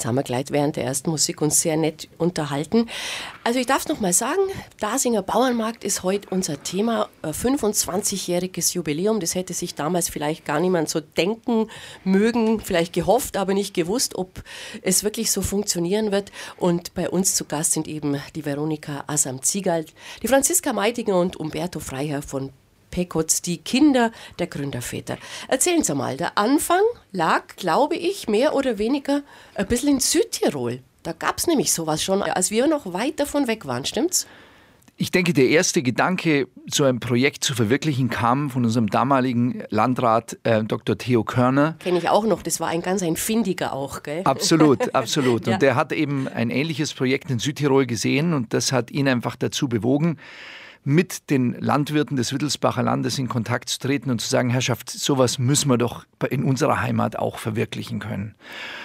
Jetzt haben wir gleich während der ersten Musik uns sehr nett unterhalten. Also ich darf es noch mal sagen, Darsinger Bauernmarkt ist heute unser Thema. 25-jähriges Jubiläum, das hätte sich damals vielleicht gar niemand so denken mögen, vielleicht gehofft, aber nicht gewusst, ob es wirklich so funktionieren wird. Und bei uns zu Gast sind eben die Veronika Asam-Ziegald, die Franziska Meitinger und Umberto Freiherr von Pekotz, die Kinder der Gründerväter. Erzählen Sie mal, der Anfang lag, glaube ich, mehr oder weniger ein bisschen in Südtirol. Da gab es nämlich sowas schon, als wir noch weit davon weg waren, stimmt's? Ich denke, der erste Gedanke, so ein Projekt zu verwirklichen, kam von unserem damaligen Landrat Dr. Theo Körner. Kenne ich auch noch, das war ein findiger auch, gell? Absolut, absolut. Ja. Und der hat eben ein ähnliches Projekt in Südtirol gesehen und das hat ihn einfach dazu bewogen, mit den Landwirten des Wittelsbacher Landes in Kontakt zu treten und zu sagen, Herrschaft, sowas müssen wir doch in unserer Heimat auch verwirklichen können.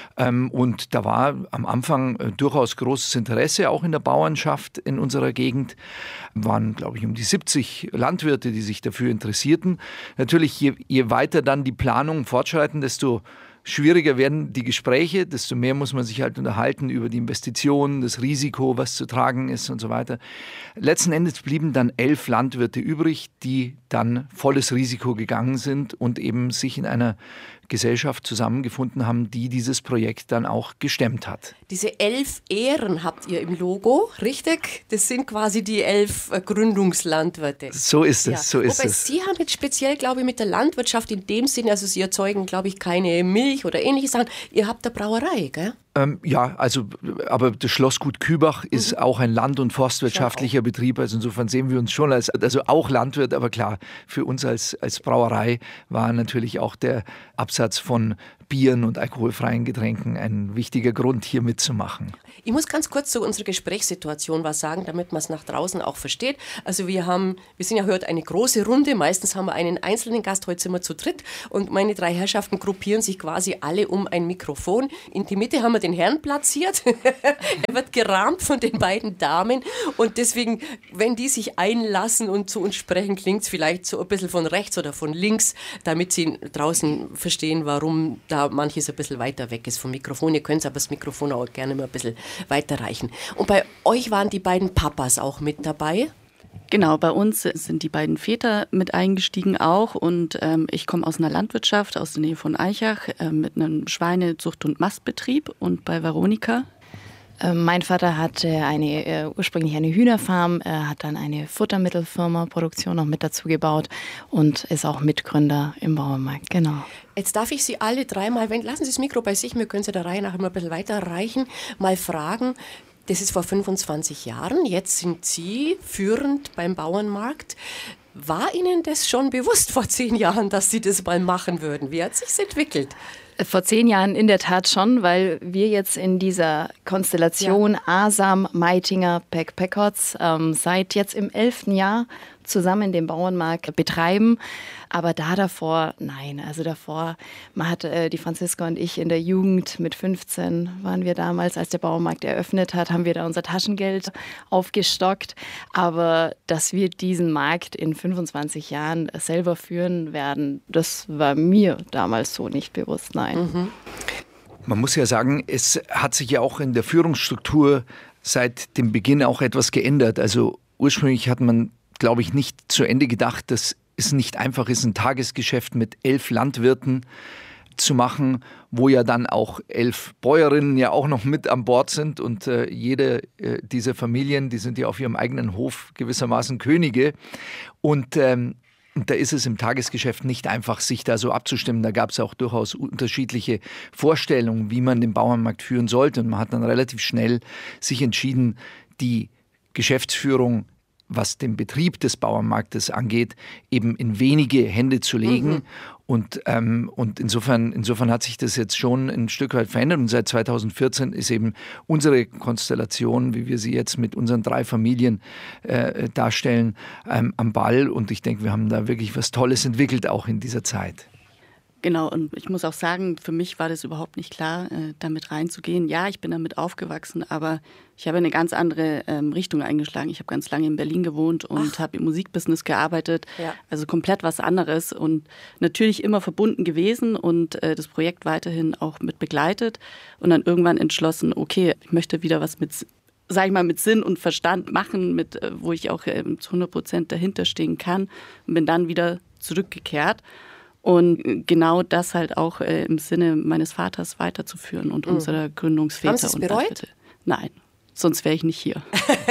Und da war am Anfang durchaus großes Interesse, auch in der Bauernschaft in unserer Gegend. Waren, glaube ich, um die 70 Landwirte, die sich dafür interessierten. Natürlich, je weiter dann die Planungen fortschreiten, desto schwieriger werden die Gespräche, desto mehr muss man sich halt unterhalten über die Investitionen, das Risiko, was zu tragen ist und so weiter. Letzten Endes blieben dann 11 Landwirte übrig, die dann volles Risiko gegangen sind und eben sich in einer Gesellschaft zusammengefunden haben, die dieses Projekt dann auch gestemmt hat. Diese 11 Ehren habt ihr im Logo, richtig? Das sind quasi die 11 Gründungslandwirte. So ist es, ja. so ist Wobei es. Sie haben jetzt speziell, glaube ich, mit der Landwirtschaft in dem Sinne, also Sie erzeugen, glaube ich, keine Milch oder ähnliche Sachen. Ihr habt eine Brauerei, gell? Ja, also, aber das Schlossgut Kübach ist auch ein land- und forstwirtschaftlicher Betrieb. Also insofern sehen wir uns schon als, also auch Landwirt, aber klar, für uns als Brauerei war natürlich auch der Absatz von Bieren und alkoholfreien Getränken ein wichtiger Grund, hier mitzumachen. Ich muss ganz kurz zu unserer Gesprächssituation was sagen, damit man es nach draußen auch versteht. Also wir sind ja heute eine große Runde, meistens haben wir einen einzelnen Gast, heute sind wir zu dritt und meine 3 Herrschaften gruppieren sich quasi alle um ein Mikrofon. In die Mitte haben wir den Herrn platziert, er wird gerahmt von den beiden Damen und deswegen, wenn die sich einlassen und zu uns sprechen, klingt es vielleicht so ein bisschen von rechts oder von links, damit sie draußen verstehen, warum da manches ein bisschen weiter weg ist vom Mikrofon. Ihr könnt aber das Mikrofon auch gerne mal ein bisschen weiterreichen. Und bei euch waren die beiden Papas auch mit dabei? Genau, bei uns sind die beiden Väter mit eingestiegen auch und ich komme aus einer Landwirtschaft aus der Nähe von Aichach mit einem Schweinezucht- und Mastbetrieb und bei Veronika. Mein Vater hatte ursprünglich eine Hühnerfarm, er hat dann eine Futtermittelfirma, Produktion noch mit dazu gebaut und ist auch Mitgründer im Bauernmarkt, genau. Jetzt darf ich Sie alle 3 mal, lassen Sie das Mikro bei sich, wir können Sie der Reihe nach immer ein bisschen weiterreichen, mal fragen, das ist vor 25 Jahren, jetzt sind Sie führend beim Bauernmarkt. War Ihnen das schon bewusst vor 10 Jahren, dass Sie das mal machen würden? Wie hat es sich entwickelt? Vor 10 Jahren in der Tat schon, weil wir jetzt in dieser Konstellation Asam, Meitinger, Pekotz seit jetzt im 11. Jahr zusammen den Bauernmarkt betreiben. Aber davor, nein. Also davor, die Franziska und ich in der Jugend mit 15 waren wir damals, als der Bauernmarkt eröffnet hat, haben wir da unser Taschengeld aufgestockt. Aber dass wir diesen Markt in 25 Jahren selber führen werden, das war mir damals so nicht bewusst, nein. Mhm. Man muss ja sagen, es hat sich ja auch in der Führungsstruktur seit dem Beginn auch etwas geändert. Also ursprünglich hat man, glaube ich, nicht zu Ende gedacht, dass es nicht einfach ist, ein Tagesgeschäft mit 11 Landwirten zu machen, wo ja dann auch 11 Bäuerinnen ja auch noch mit an Bord sind und jede dieser Familien, die sind ja auf ihrem eigenen Hof gewissermaßen Könige und da ist es im Tagesgeschäft nicht einfach, sich da so abzustimmen. Da gab es auch durchaus unterschiedliche Vorstellungen, wie man den Bauernmarkt führen sollte und man hat dann relativ schnell sich entschieden, die Geschäftsführung, was den Betrieb des Bauernmarktes angeht, eben in wenige Hände zu legen. Mhm. Und insofern hat sich das jetzt schon ein Stück weit verändert. Und seit 2014 ist eben unsere Konstellation, wie wir sie jetzt mit unseren 3 Familien darstellen, am Ball. Und ich denke, wir haben da wirklich was Tolles entwickelt, auch in dieser Zeit. Genau, und ich muss auch sagen, für mich war das überhaupt nicht klar, damit reinzugehen. Ja, ich bin damit aufgewachsen, aber ich habe eine ganz andere Richtung eingeschlagen. Ich habe ganz lange in Berlin gewohnt und habe im Musikbusiness gearbeitet, also komplett was anderes und natürlich immer verbunden gewesen und das Projekt weiterhin auch mit begleitet und dann irgendwann entschlossen, okay, ich möchte wieder was mit Sinn und Verstand machen, wo ich auch zu 100% dahinter stehen kann und bin dann wieder zurückgekehrt. Und genau das halt auch im Sinne meines Vaters weiterzuführen und unserer Gründungsväter. Haben Sie es bereut? Nein, sonst wäre ich nicht hier.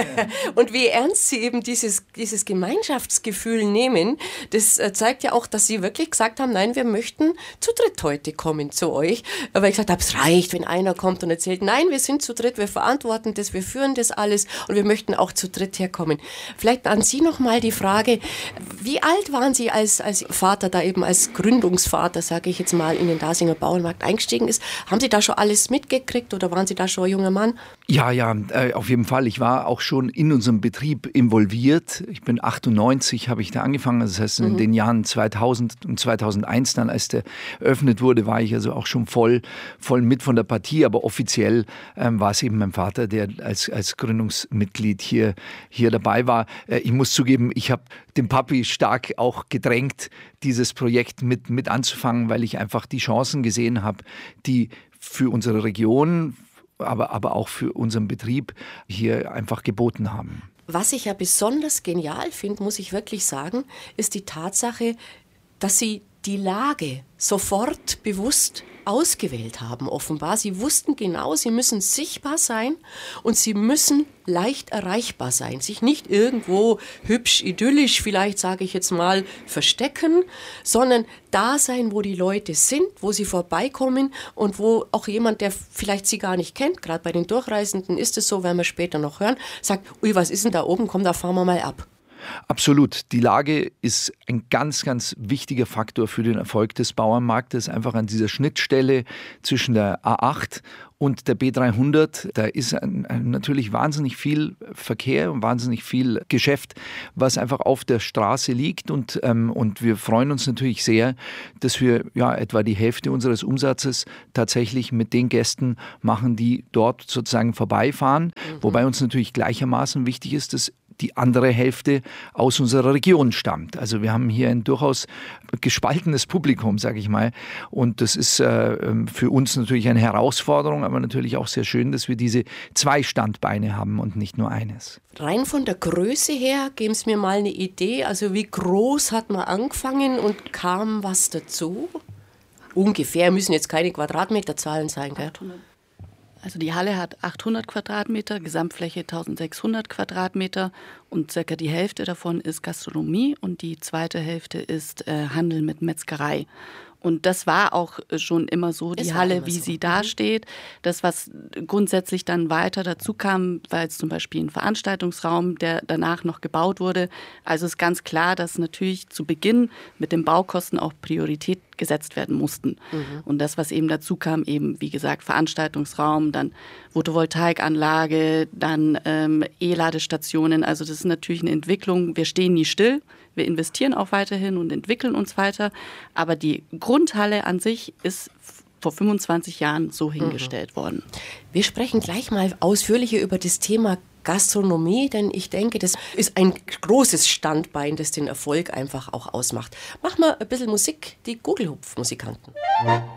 Und wie ernst Sie eben dieses Gemeinschaftsgefühl nehmen, das zeigt ja auch, dass Sie wirklich gesagt haben, nein, wir möchten zu dritt heute kommen zu euch. Aber ich gesagt habe, es reicht, wenn einer kommt und erzählt, nein, wir sind zu dritt, wir verantworten das, wir führen das alles und wir möchten auch zu dritt herkommen. Vielleicht an Sie nochmal die Frage, wie alt waren Sie, als Vater da eben als Gründungsvater, sage ich jetzt mal, in den Dasinger Bauernmarkt eingestiegen ist? Haben Sie da schon alles mitgekriegt oder waren Sie da schon ein junger Mann? Ja, auf jeden Fall. Ich war auch schon in unserem Betrieb involviert. Ich bin 98, habe ich da angefangen. Das heißt, in den Jahren 2000 und 2001 dann, als der eröffnet wurde, war ich also auch schon voll mit von der Partie. Aber offiziell war es eben mein Vater, der als Gründungsmitglied hier dabei war. Ich muss zugeben, ich habe den Papi stark auch gedrängt, dieses Projekt mit anzufangen, weil ich einfach die Chancen gesehen habe, die für unsere Region, aber auch für unseren Betrieb hier einfach geboten haben. Was ich ja besonders genial finde, muss ich wirklich sagen, ist die Tatsache, dass Sie die Lage sofort bewusst ausgewählt haben, offenbar. Sie wussten genau, sie müssen sichtbar sein und sie müssen leicht erreichbar sein. Sich nicht irgendwo hübsch, idyllisch, vielleicht sage ich jetzt mal, verstecken, sondern da sein, wo die Leute sind, wo sie vorbeikommen und wo auch jemand, der vielleicht sie gar nicht kennt, gerade bei den Durchreisenden ist es so, werden wir später noch hören, sagt, ui, was ist denn da oben, komm, da fahren wir mal ab. Absolut. Die Lage ist ein ganz, ganz wichtiger Faktor für den Erfolg des Bauernmarktes. Einfach an dieser Schnittstelle zwischen der A8 und der B300. Da ist natürlich wahnsinnig viel Verkehr und wahnsinnig viel Geschäft, was einfach auf der Straße liegt. Und wir freuen uns natürlich sehr, dass wir etwa die Hälfte unseres Umsatzes tatsächlich mit den Gästen machen, die dort sozusagen vorbeifahren. Wobei uns natürlich gleichermaßen wichtig ist, dass die andere Hälfte aus unserer Region stammt. Also wir haben hier ein durchaus gespaltenes Publikum, sage ich mal. Und das ist für uns natürlich eine Herausforderung, aber natürlich auch sehr schön, dass wir diese 2 Standbeine haben und nicht nur eines. Rein von der Größe her, geben Sie mir mal eine Idee. Also wie groß hat man angefangen und kam was dazu? Ungefähr, müssen jetzt keine Quadratmeterzahlen sein, gell? Also die Halle hat 800 Quadratmeter, Gesamtfläche 1600 Quadratmeter und circa die Hälfte davon ist Gastronomie und die zweite Hälfte ist Handel mit Metzgerei. Und das war auch schon immer so, die Halle, wie sie dasteht. Das, was grundsätzlich dann weiter dazu kam, war jetzt zum Beispiel ein Veranstaltungsraum, der danach noch gebaut wurde. Also ist ganz klar, dass natürlich zu Beginn mit den Baukosten auch Priorität gesetzt werden mussten. Und das, was eben dazu kam, eben wie gesagt Veranstaltungsraum, dann Photovoltaikanlage, dann E-Ladestationen. Also das ist natürlich eine Entwicklung. Wir stehen nie still. Wir investieren auch weiterhin und entwickeln uns weiter. Aber die Grundhalle an sich ist vor 25 Jahren so hingestellt worden. Wir sprechen gleich mal ausführlicher über das Thema Gastronomie, denn ich denke, das ist ein großes Standbein, das den Erfolg einfach auch ausmacht. Machen wir ein bisschen Musik, die Gugelhupf-Musikanten.